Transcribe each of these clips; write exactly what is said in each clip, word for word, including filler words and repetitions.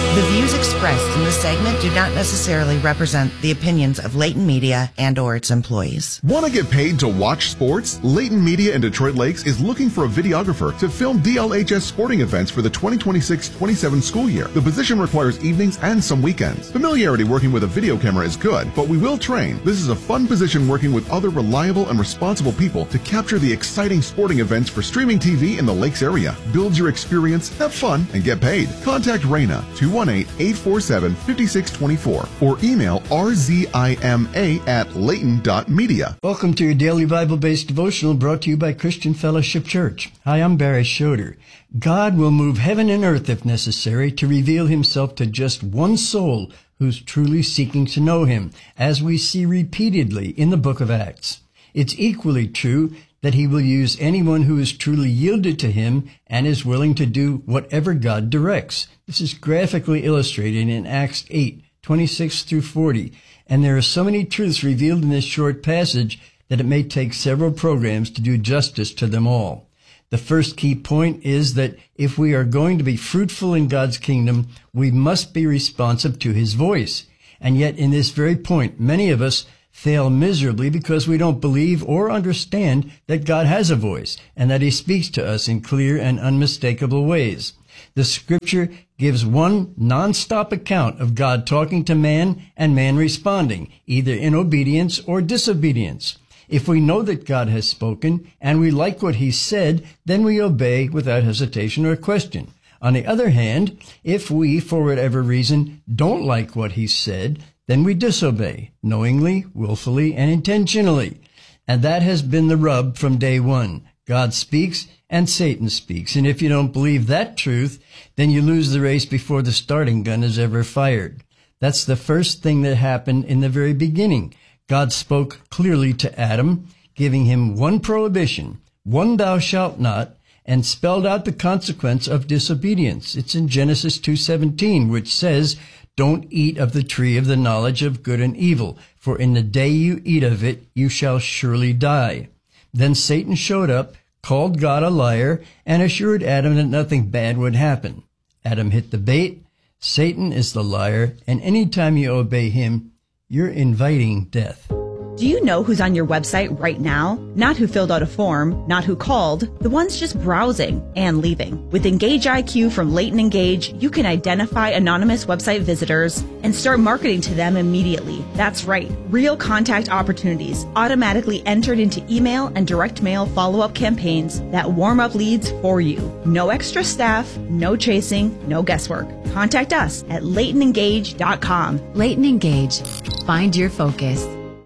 The views expressed in this segment do not necessarily represent the opinions of Leighton Media and or its employees. Want to get paid to watch sports? Leighton Media in Detroit Lakes is looking for a videographer to film D L H S sporting events for the twenty twenty-six twenty-seven school year. The position requires evenings and some weekends. Familiarity working with a video camera is good, but we will train. This is a fun position working with other reliable and responsible people to capture the exciting sporting events for streaming T V in the Lakes area. Build your experience, have fun, and get paid. Contact Raina, two one eight, eight four seven, five six two four, or email r z i m a at leighton dot media. Welcome to your daily Bible-based devotional brought to you by Christian Fellowship Church. Hi, I'm Barry Schroeder. God will move heaven and earth if necessary to reveal himself to just one soul who's truly seeking to know him, as we see repeatedly in the book of Acts. It's equally true that he will use anyone who is truly yielded to him and is willing to do whatever God directs. This is graphically illustrated in Acts eight, twenty-six through forty, and there are so many truths revealed in this short passage that it may take several programs to do justice to them all. The first key point is that if we are going to be fruitful in God's kingdom, we must be responsive to his voice. And yet in this very point, many of us fail miserably because we don't believe or understand that God has a voice and that he speaks to us in clear and unmistakable ways. The scripture gives one non-stop account of God talking to man and man responding, either in obedience or disobedience. If we know that God has spoken and we like what he said, then we obey without hesitation or question. On the other hand, if we, for whatever reason, don't like what he said, then we disobey, knowingly, willfully, and intentionally. And that has been the rub from day one. God speaks and Satan speaks. And if you don't believe that truth, then you lose the race before the starting gun is ever fired. That's the first thing that happened in the very beginning. God spoke clearly to Adam, giving him one prohibition, one thou shalt not, and spelled out the consequence of disobedience. It's in Genesis two seventeen, which says, "Don't eat of the tree of the knowledge of good and evil, for in the day you eat of it, you shall surely die." Then Satan showed up, called God a liar, and assured Adam that nothing bad would happen. Adam hit the bait. Satan is the liar, and any time you obey him, you're inviting death. Do you know who's on your website right now? Not who filled out a form, not who called, the ones just browsing and leaving. With Engage I Q from Leighton Engage, you can identify anonymous website visitors and start marketing to them immediately. That's right, real contact opportunities automatically entered into email and direct mail follow-up campaigns that warm up leads for you. No extra staff, no chasing, no guesswork. Contact us at leighton engage dot com. Leighton Engage. Find your focus.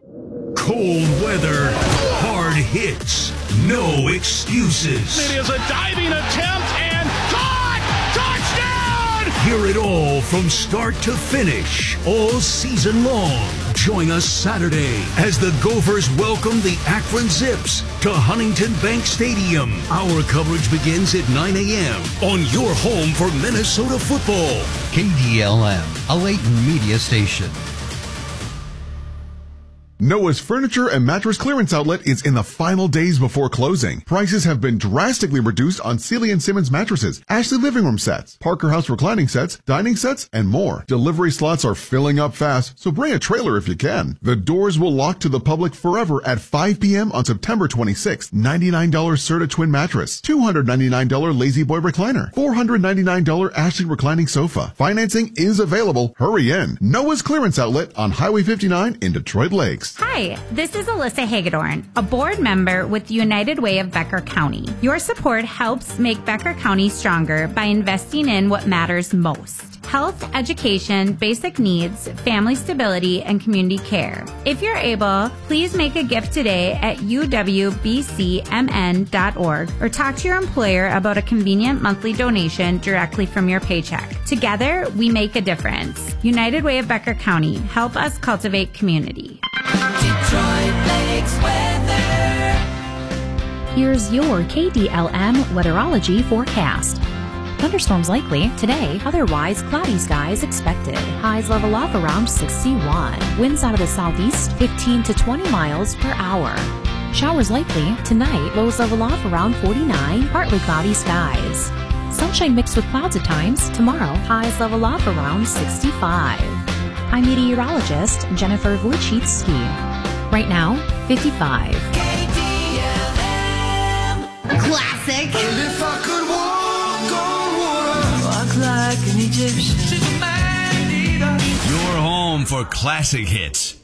Cold weather, hard hits, no excuses. It is a diving attempt and caught! Touchdown! Hear it all from start to finish, all season long. Join us Saturday as the Gophers welcome the Akron Zips to Huntington Bank Stadium. Our coverage begins at nine a.m. on your home for Minnesota football. K D L M, a Leighton media station. Noah's Furniture and Mattress Clearance Outlet is in the final days before closing. Prices have been drastically reduced on Sealy and Simmons mattresses, Ashley living room sets, Parker House reclining sets, dining sets, and more. Delivery slots are filling up fast, so bring a trailer if you can. The doors will lock to the public forever at five p.m. on September twenty-sixth. ninety-nine dollars Serta Twin Mattress, two hundred ninety-nine dollars Lazy Boy Recliner, four hundred ninety-nine dollars Ashley Reclining Sofa. Financing is available. Hurry in. Noah's Clearance Outlet on Highway fifty-nine in Detroit Lakes. Hi, this is Alyssa Hagedorn, a board member with United Way of Becker County. Your support helps make Becker County stronger by investing in what matters most: health, education, basic needs, family stability, and community care. If you're able, please make a gift today at u w b c m n dot org or talk to your employer about a convenient monthly donation directly from your paycheck. Together, we make a difference. United Way of Becker County. Help us cultivate community. Detroit Lakes weather. Here's your K D L M weatherology forecast. Thunderstorms likely today, otherwise cloudy skies expected. Highs level off around sixty-one. Winds out of the southeast fifteen to twenty miles per hour. Showers likely tonight, lows level off around forty-nine, partly cloudy skies. Sunshine mixed with clouds at times. Tomorrow, highs level off around sixty-five. I'm meteorologist Jennifer Wojcicki. Right now, fifty-five. K D L M Classic. And if I could walk on water, walk like an Egyptian. Your home for classic hits.